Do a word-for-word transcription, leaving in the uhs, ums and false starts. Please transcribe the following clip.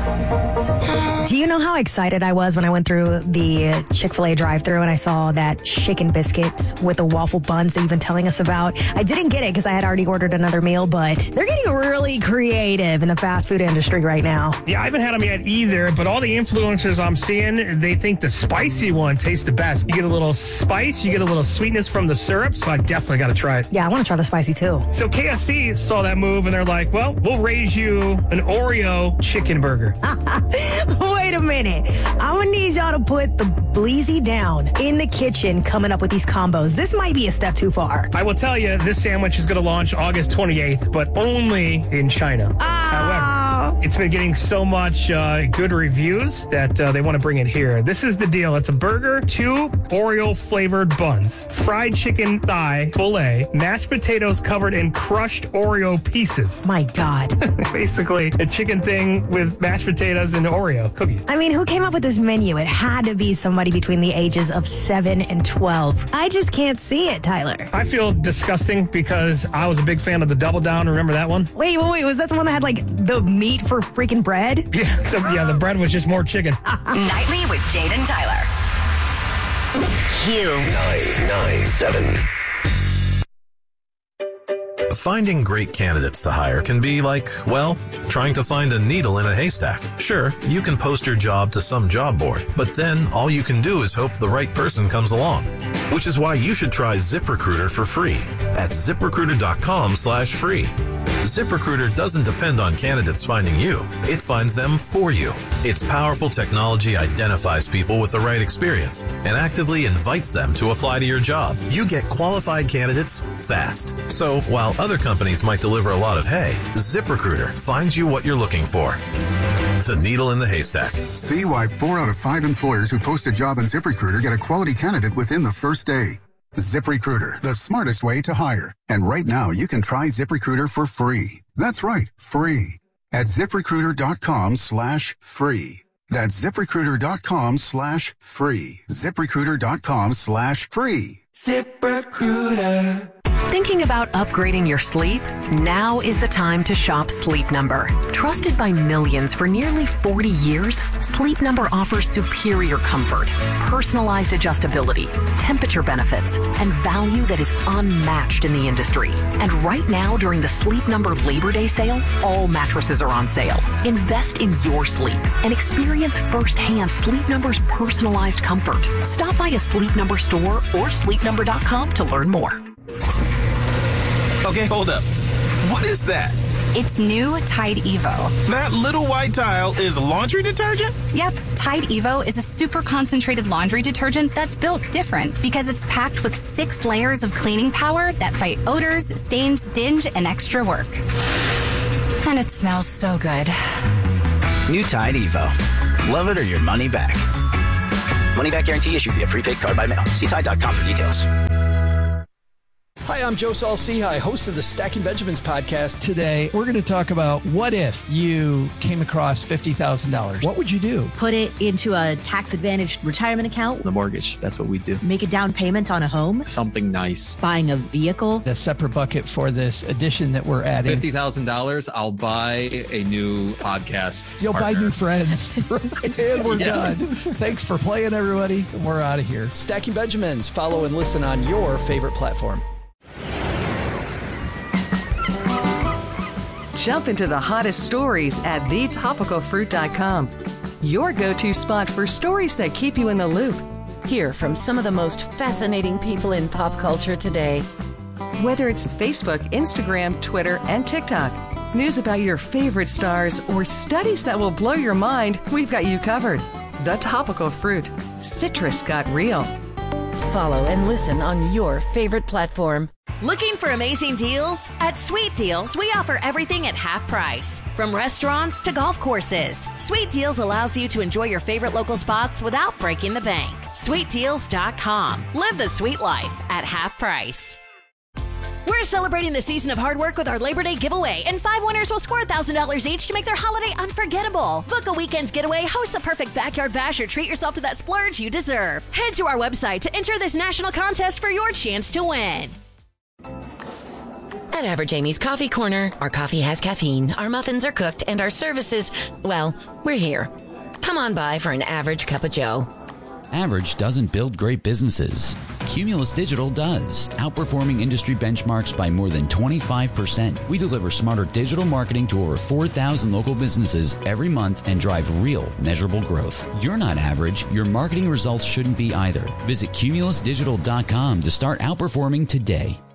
Do you know how excited I was when I went through the Chick-fil-A drive-thru and I saw that chicken biscuits with the waffle buns that you've been telling us about? I didn't get it because I had already ordered another meal, but they're getting really creative in the fast food industry right now. Yeah, I haven't had them yet either, but all the influencers I'm seeing, they think the spicy one tastes the best. You get a little spice, you get a little sweetness from the syrup, so I definitely got to try it. Yeah, I want to try the spicy too. So K F C saw that move and they're like, well, we'll raise you an Oreo chicken burger. Wait a minute. I'm going to need y'all to put the Bleezy down in the kitchen coming up with these combos. This might be a step too far. I will tell you, this sandwich is going to launch August twenty-eighth, but only in China. Ah. However, it's been getting so much uh, good reviews that uh, they want to bring it here. This is the deal. It's a burger, two Oreo-flavored buns, fried chicken thigh fillet, mashed potatoes covered in crushed Oreo pieces. My God. Basically, a chicken thing with mashed potatoes and Oreo cookies. I mean, who came up with this menu? It had to be somebody between the ages of seven and twelve. I just can't see it, Tyler. I feel disgusting because I was a big fan of the Double Down. Remember that one? Wait, wait, wait. Was that the one that had, like, the meat for freaking bread? Yeah, the, yeah, the bread was just more chicken. Nightly with Jade and Tyler. Q. nine nine seven. Finding great candidates to hire can be like, well, trying to find a needle in a haystack. Sure, you can post your job to some job board, but then all you can do is hope the right person comes along. Which is why you should try ZipRecruiter for free at ZipRecruiter.com slash free. ZipRecruiter doesn't depend on candidates finding you. It finds them for you. Its powerful technology identifies people with the right experience and actively invites them to apply to your job. You get qualified candidates fast. So while other companies might deliver a lot of hay, ZipRecruiter finds you what you're looking for. The needle in the haystack. See why four out of five employers who post a job on ZipRecruiter get a quality candidate within the first day. ZipRecruiter, the smartest way to hire. And right now, you can try ZipRecruiter for free. That's right, free. At ZipRecruiter.com slash free. That's ZipRecruiter.com slash free. ZipRecruiter.com slash free. ZipRecruiter. Thinking about upgrading your sleep? Now is the time to shop Sleep Number. Trusted by millions for nearly forty years, Sleep Number offers superior comfort, personalized adjustability, temperature benefits, and value that is unmatched in the industry. And right now, during the Sleep Number Labor Day sale, all mattresses are on sale. Invest in your sleep and experience firsthand Sleep Number's personalized comfort. Stop by a Sleep Number store or sleep number dot com to learn more. Okay, hold up. What is that? It's new Tide Evo. That little white tile is laundry detergent? Yep, Tide Evo is a super concentrated laundry detergent that's built different because it's packed with six layers of cleaning power that fight odors, stains, dinge, and extra work. And it smells so good. New Tide Evo. Love it or your money back. Money back guarantee issued via prepaid card by mail. See Tide dot com for details. Hi, I'm Joe Saul-Sehy, host of the Stacking Benjamins podcast. Today, we're going to talk about what if you came across fifty thousand dollars. What would you do? Put it into a tax-advantaged retirement account. The mortgage, that's what we do. Make a down payment on a home. Something nice. Buying a vehicle. A separate bucket for this addition that we're adding. fifty thousand dollars, I'll buy a new podcast You'll partner. buy new friends. And we're Yeah. done. Thanks for playing, everybody. And we're out of here. Stacking Benjamins. Follow and listen on your favorite platform. Jump into the hottest stories at the topical fruit dot com. Your go-to spot for stories that keep you in the loop. Hear from some of the most fascinating people in pop culture today. Whether it's Facebook, Instagram, Twitter, and TikTok, news about your favorite stars, or studies that will blow your mind, we've got you covered. The Topical Fruit. Citrus got real. Follow and listen on your favorite platform. Looking for amazing deals? At Sweet Deals, we offer everything at half price. From restaurants to golf courses, Sweet Deals allows you to enjoy your favorite local spots without breaking the bank. sweet deals dot com. Live the sweet life at half price. We're celebrating the season of hard work with our Labor Day giveaway, and five winners will score one thousand dollars each to make their holiday unforgettable. Book a weekend getaway, host the perfect backyard bash, or treat yourself to that splurge you deserve. Head to our website to enter this national contest for your chance to win. At Average Amy's Coffee Corner, our coffee has caffeine, our muffins are cooked, and our services, well, we're here. Come on by for an average cup of joe. Average doesn't build great businesses. Cumulus Digital does, outperforming industry benchmarks by more than twenty-five percent. We deliver smarter digital marketing to over four thousand local businesses every month and drive real, measurable growth. You're not average. Your marketing results shouldn't be either. Visit cumulus digital dot com to start outperforming today.